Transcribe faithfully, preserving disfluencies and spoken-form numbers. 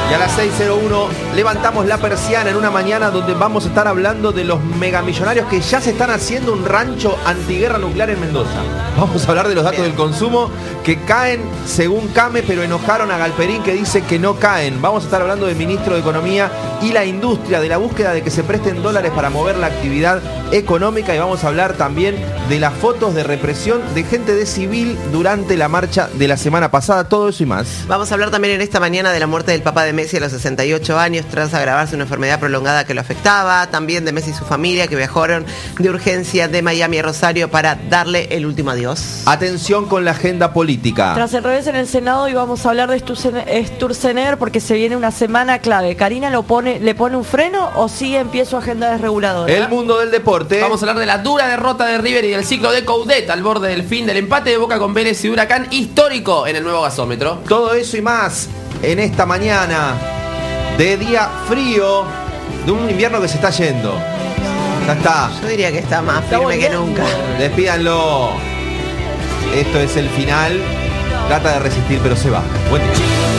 Y a las seis cero uno levantamos la persiana en una mañana donde vamos a estar hablando de los megamillonarios que ya se están haciendo un rancho antiguerra nuclear en Mendoza. Vamos a hablar de los datos del consumo que caen según Came, pero enojaron a Galperín que dice que no caen. Vamos a estar hablando del ministro de Economía y la industria, de la búsqueda de que se presten dólares para mover la actividad económica, y vamos a hablar también de las fotos de represión de gente de civil durante la marcha de la semana pasada. Todo eso y más. Vamos a hablar también en esta mañana de la muerte del papá de Messi a los sesenta y ocho años tras agravarse una enfermedad prolongada que lo afectaba. También de Messi y su familia, que viajaron de urgencia de Miami a Rosario para darle el último adiós. Atención con la agenda política. Tras el revés en el Senado, y vamos a hablar de Sturzenegger porque se viene una semana clave. ¿Karina lo pone, le pone un freno o sigue en pie su agenda desreguladora? El mundo del deporte. Vamos a hablar de la dura derrota de River y del ciclo de Coudet al borde del fin del empate de Boca con Vélez y Huracán histórico en el nuevo gasómetro. Todo eso y más en esta mañana de día frío, de un invierno que se está yendo. Ya está. Yo diría que está más firme que nunca. Despídanlo. Esto es el final. Trata de resistir, pero se va. Buen día.